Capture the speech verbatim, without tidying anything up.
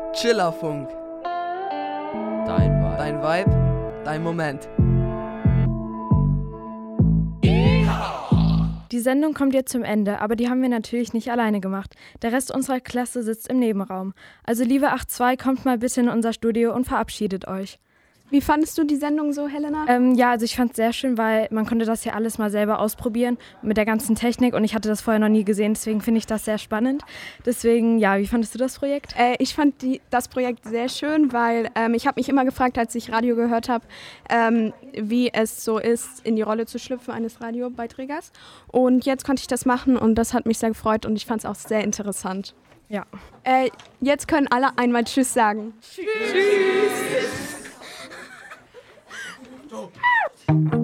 Chillerfunk. Dein Vibe. Dein Vibe, dein Moment. Die Sendung kommt jetzt zum Ende, aber die haben wir natürlich nicht alleine gemacht. Der Rest unserer Klasse sitzt im Nebenraum. Also liebe acht zwei, kommt mal bitte in unser Studio und verabschiedet euch. Wie fandest du die Sendung so, Helena? Ähm, ja, also ich fand es sehr schön, weil man konnte das hier alles mal selber ausprobieren mit der ganzen Technik und ich hatte das vorher noch nie gesehen, deswegen finde ich das sehr spannend. Deswegen, ja, wie fandest du das Projekt? Äh, ich fand die, das Projekt sehr schön, weil ähm, ich habe mich immer gefragt, als ich Radio gehört habe, ähm, wie es so ist, in die Rolle zu schlüpfen eines Radiobeiträgers. Und jetzt konnte ich das machen und das hat mich sehr gefreut und ich fand es auch sehr interessant. Ja. Äh, jetzt können alle einmal Tschüss sagen. Tschüss!